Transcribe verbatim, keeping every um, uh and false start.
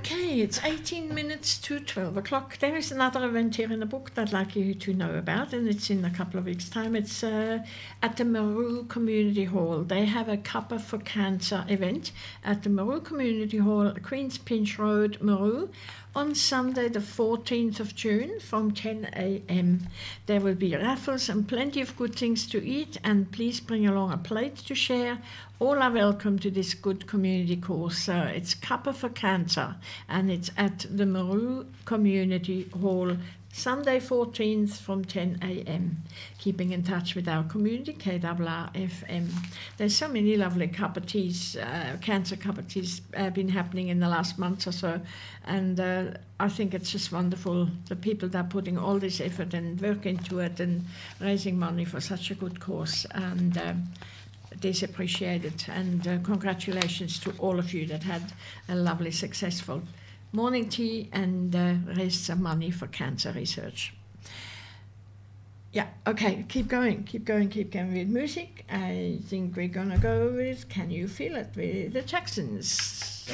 Okay, it's eighteen minutes to twelve o'clock. There is another event here in the book that I'd like you to know about, and it's in a couple of weeks' time. It's uh, at the Maru Community Hall. They have a Cuppa for Cancer event at the Maru Community Hall, Queen's Pinch Road, Maru, on Sunday the fourteenth of June from ten a.m. There will be raffles and plenty of good things to eat, and please bring along a plate to share. All are welcome to this good community course. Uh, it's Cuppa for Cancer, and it's at the Maru Community Hall, Sunday fourteenth from ten a.m. Keeping in touch with our community, K R R F M. There's so many lovely cup of teas, uh, cancer cup of teas uh, been happening in the last month or so, and uh, I think it's just wonderful, the people that are putting all this effort and work into it and raising money for such a good cause, and um, it is appreciated, and uh, congratulations to all of you that had a lovely, successful morning tea and uh, raised some money for cancer research. Yeah, okay, keep going, keep going, keep going with music. I think we're gonna go with Can You Feel It with the Jacksons.